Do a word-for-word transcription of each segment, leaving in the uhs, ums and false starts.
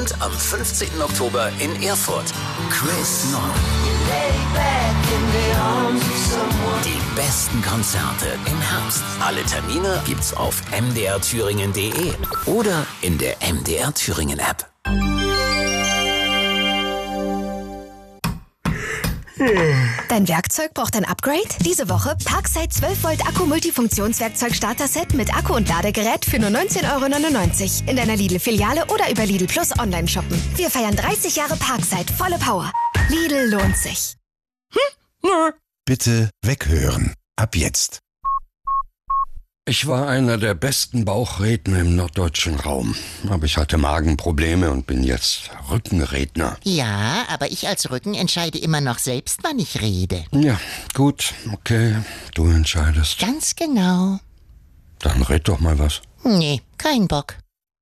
und am fünfzehnten Oktober in Erfurt Chris Nord. Die besten Konzerte im Herbst. Alle Termine gibt's auf m d r thüringen punkt d e oder in der M D R Thüringen App. Dein Werkzeug braucht ein Upgrade? Diese Woche Parkside zwölf Volt Akku Multifunktionswerkzeug Starter-Set mit Akku und Ladegerät für nur neunzehn Euro neunundneunzig. In deiner Lidl-Filiale oder über Lidl Plus online shoppen. Wir feiern dreißig Jahre Parkside, volle Power. Lidl lohnt sich. Hm? Bitte weghören. Ab jetzt. Ich war einer der besten Bauchredner im norddeutschen Raum. Aber ich hatte Magenprobleme und bin jetzt Rückenredner. Ja, aber ich als Rücken entscheide immer noch selbst, wann ich rede. Ja, gut, okay, du entscheidest. Ganz genau. Dann red doch mal was. Nee, kein Bock.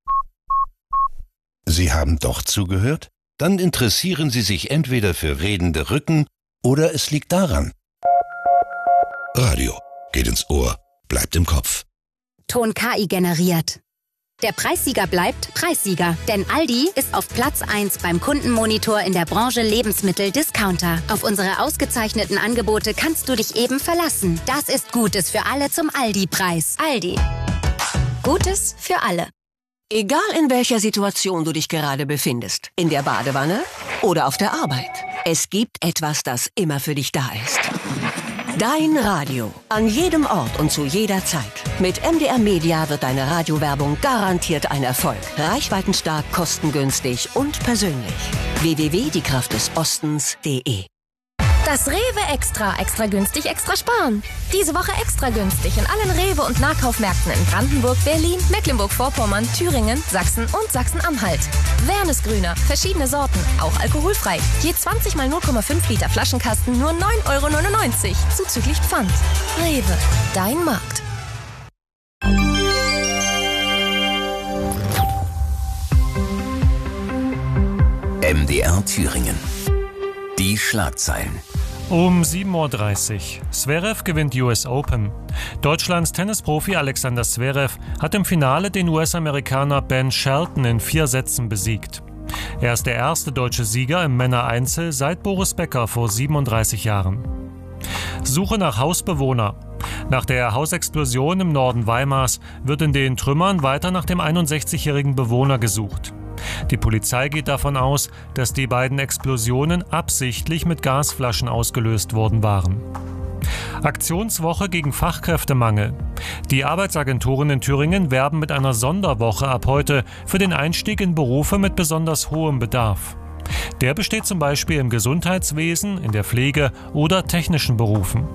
Sie haben doch zugehört? Dann interessieren Sie sich entweder für redende Rücken oder es liegt daran. Radio geht ins Ohr. Bleibt im Kopf. Ton K I generiert. Der Preissieger bleibt Preissieger, denn Aldi ist auf Platz eins beim Kundenmonitor in der Branche Lebensmittel-Discounter. Auf unsere ausgezeichneten Angebote kannst du dich eben verlassen. Das ist Gutes für alle zum Aldi-Preis. Aldi. Gutes für alle. Egal in welcher Situation du dich gerade befindest, in der Badewanne oder auf der Arbeit, es gibt etwas, das immer für dich da ist. Dein Radio. An jedem Ort und zu jeder Zeit. Mit M D R Media wird deine Radiowerbung garantiert ein Erfolg. Reichweitenstark, kostengünstig und persönlich. w w w punkt die kraft des ostens punkt d e Das Rewe Extra. Extra günstig, extra sparen. Diese Woche extra günstig in allen Rewe- und Nahkaufmärkten in Brandenburg, Berlin, Mecklenburg-Vorpommern, Thüringen, Sachsen und Sachsen-Anhalt. Wernesgrüner, verschiedene Sorten, auch alkoholfrei. Je zwanzig mal null Komma fünf Liter Flaschenkasten nur neun Euro neunundneunzig, zuzüglich Pfand. Rewe, dein Markt. M D R Thüringen. Die Schlagzeilen. Um sieben Uhr dreißig. Zverev gewinnt U S Open. Deutschlands Tennisprofi Alexander Zverev hat im Finale den U S-Amerikaner Ben Shelton in vier Sätzen besiegt. Er ist der erste deutsche Sieger im Männereinzel seit Boris Becker vor siebenunddreißig Jahren. Suche nach Hausbewohner. Nach der Hausexplosion im Norden Weimars wird in den Trümmern weiter nach dem einundsechzigjährigen Bewohner gesucht. Die Polizei geht davon aus, dass die beiden Explosionen absichtlich mit Gasflaschen ausgelöst worden waren. Aktionswoche gegen Fachkräftemangel. Die Arbeitsagenturen in Thüringen werben mit einer Sonderwoche ab heute für den Einstieg in Berufe mit besonders hohem Bedarf. Der besteht zum Beispiel im Gesundheitswesen, in der Pflege oder technischen Berufen.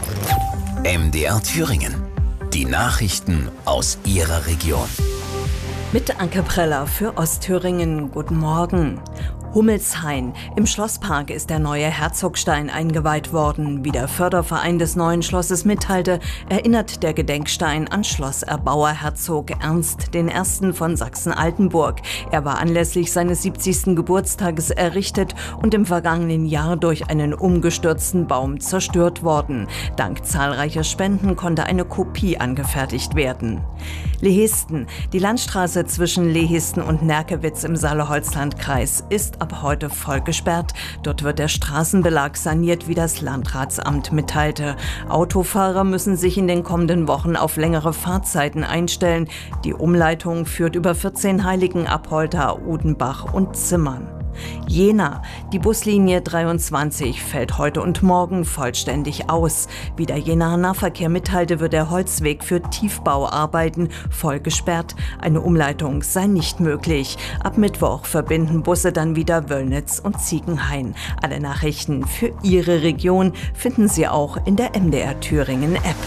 M D R Thüringen. Die Nachrichten aus Ihrer Region. Mit Anke Preller für Ostthüringen. Guten Morgen. Hummelshain. Im Schlosspark ist der neue Herzogstein eingeweiht worden. Wie der Förderverein des neuen Schlosses mitteilte, erinnert der Gedenkstein an Schlosserbauer Herzog Ernst I. von Sachsen-Altenburg. Er war anlässlich seines siebzigsten Geburtstages errichtet und im vergangenen Jahr durch einen umgestürzten Baum zerstört worden. Dank zahlreicher Spenden konnte eine Kopie angefertigt werden. Lehisten. Die Landstraße zwischen Lehisten und Nerkewitz im Saale-Holzland-Kreis ist ab heute voll gesperrt. Dort wird der Straßenbelag saniert, wie das Landratsamt mitteilte. Autofahrer müssen sich in den kommenden Wochen auf längere Fahrzeiten einstellen. Die Umleitung führt über vierzehn Heiligenabholter, Udenbach und Zimmern. Jena. Die Buslinie dreiundzwanzig fällt heute und morgen vollständig aus. Wie der Jenaer Nahverkehr mitteilte, wird der Holzweg für Tiefbauarbeiten voll gesperrt. Eine Umleitung sei nicht möglich. Ab Mittwoch verbinden Busse dann wieder Wöllnitz und Ziegenhain. Alle Nachrichten für Ihre Region finden Sie auch in der M D R Thüringen App.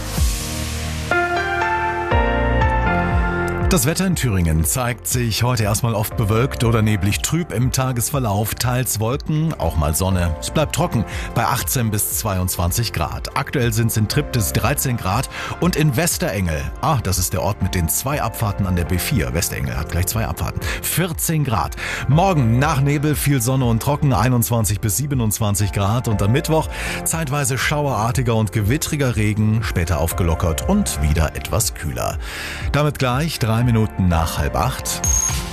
Das Wetter in Thüringen zeigt sich heute erstmal oft bewölkt oder neblig trüb im Tagesverlauf, teils Wolken, auch mal Sonne. Es bleibt trocken bei achtzehn bis zweiundzwanzig Grad. Aktuell sind es in Triptis dreizehn Grad und in Westerengel, ah, das ist der Ort mit den zwei Abfahrten an der B vier, Westerengel hat gleich zwei Abfahrten, vierzehn Grad. Morgen nach Nebel viel Sonne und trocken, einundzwanzig bis siebenundzwanzig Grad und am Mittwoch zeitweise schauerartiger und gewittriger Regen, später aufgelockert und wieder etwas kühler. Damit gleich drei Minuten nach halb acht.